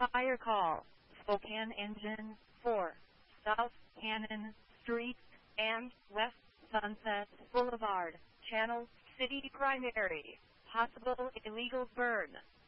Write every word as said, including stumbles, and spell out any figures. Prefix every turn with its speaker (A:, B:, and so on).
A: Fire call. Spokane Engine four. South Cannon Street and West Sunset Boulevard. Channel City Primary. Possible illegal burn.